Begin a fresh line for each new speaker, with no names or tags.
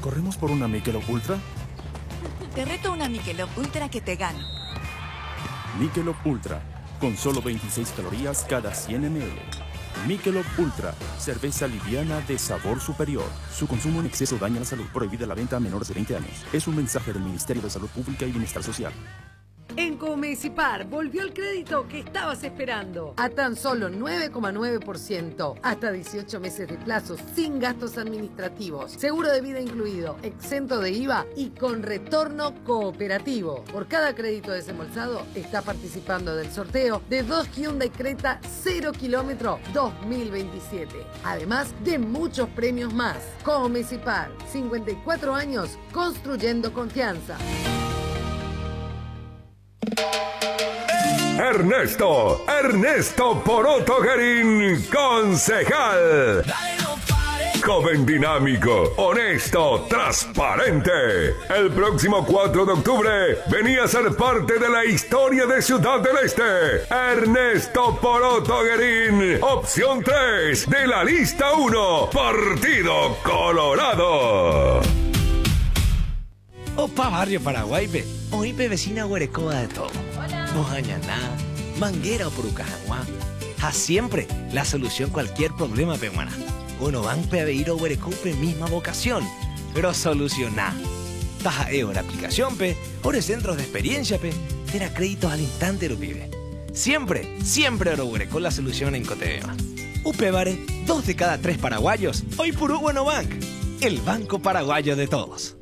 ¿Corremos por una Michelob Ultra?
Te reto una Michelob Ultra que te gano.
Michelob Ultra, con solo 26 calorías cada 100 ml. Michelob Ultra, cerveza liviana de sabor superior. Su consumo en exceso daña la salud. Prohibida la venta a menores de 20 años. Es un mensaje del Ministerio de Salud Pública y Bienestar Social.
En Comecipar volvió el crédito que estabas esperando a tan solo 9,9%, hasta 18 meses de plazo, sin gastos administrativos, seguro de vida incluido, exento de IVA y con retorno cooperativo. Por cada crédito desembolsado, está participando del sorteo de 2 Hyundai Creta 0 kilómetro 2027, además de muchos premios más. Comecipar, 54 años construyendo confianza.
Ernesto Poroto Guerín, concejal. Joven dinámico, honesto, transparente. El próximo 4 de octubre venía a ser parte de la historia de Ciudad del Este. Ernesto Poroto Guerín, opción 3 de la lista 1, Partido Colorado.
Opa, barrio Paraguay, pe. Hoy pe vecina Huerecoba de todo. Mojañaná, Manguera o Purucajaguá. A siempre la solución cualquier problema, pe, maná. Uno van pe a ir a Huerecó, pe, misma vocación. Pero solucioná. Taja la aplicación, pe. Ore centros de experiencia, pe. Tera créditos al instante, lo pibe. Siempre Oro Huerecó la solución en Cotebema. Upe vare, 2 de cada 3 paraguayos. Hoy Purú Bueno Bank. El banco paraguayo de todos.